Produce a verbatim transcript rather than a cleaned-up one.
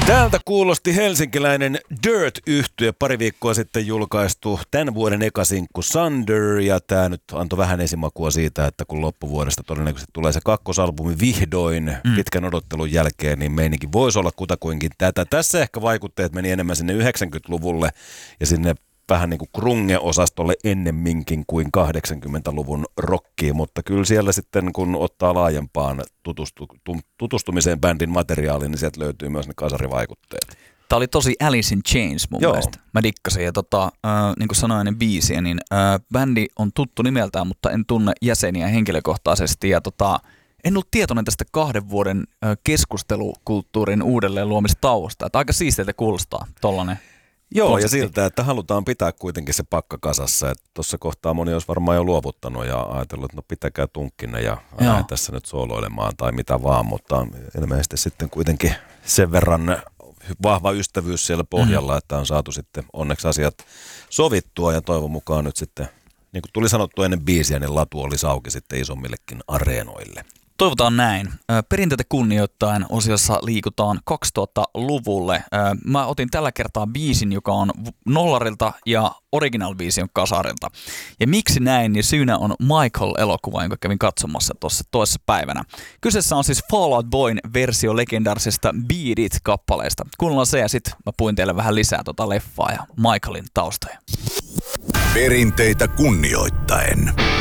Täältä kuulosti helsinkiläinen Dirt-yhtye, pari viikkoa sitten julkaistu tämän vuoden eka sinkku Sunder, ja tämä nyt antoi vähän esimakua siitä, että kun loppuvuodesta todennäköisesti tulee se kakkosalbumi vihdoin mm. pitkän odottelun jälkeen, niin meininki voisi olla kutakuinkin tätä. Tässä ehkä vaikutteet meni enemmän sinne yhdeksänkymmentäluvulle ja sinne vähän niin kuin grunge-osastolle ennemminkin kuin kahdeksankymmentäluvun rockiin, mutta kyllä siellä sitten kun ottaa laajempaan tutustu, tutustumiseen bändin materiaaliin, niin sieltä löytyy myös ne kasarivaikutteet. Tämä oli tosi Alice in Chains mun Joo. mielestä. Mä dikkasin ja tota, äh, niin kuin sanoin ennen biisiä, niin äh, bändi on tuttu nimeltään, mutta en tunne jäseniä henkilökohtaisesti ja tota, en ollut tietoinen tästä kahden vuoden äh, keskustelukulttuurin uudelleen luomistauosta. Että aika siisteiltä kuulostaa tollainen. Joo, konsepti. Ja siltä, että halutaan pitää kuitenkin se pakka kasassa. Tuossa kohtaa moni olisi varmaan jo luovuttanut ja ajatellut, että no pitäkää tunkkinen ja lähden tässä nyt sooloilemaan tai mitä vaan, mutta ilmeisesti sitten kuitenkin sen verran vahva ystävyys siellä pohjalla, mm. että on saatu sitten onneksi asiat sovittua ja toivon mukaan nyt sitten, niin kuin tuli sanottu ennen biisiä, niin latu olisi auki sitten isommillekin areenoille. Toivotaan näin. Perinteitä kunnioittain osiossa liikutaan kaksituhattaluvulle. Mä otin tällä kertaa biisin, joka on nollarilta ja original-biisi on kasarilta. Ja miksi näin, niin syynä on Michael-elokuva, jonka kävin katsomassa tuossa toisessa päivänä. Kyseessä on siis Fall Out Boyn versio legendaarisesta Beat It-kappaleesta. Kuunnellaan se ja sitten mä puin teille vähän lisää tota leffaa ja Michaelin taustoja. Perinteitä kunnioittaen.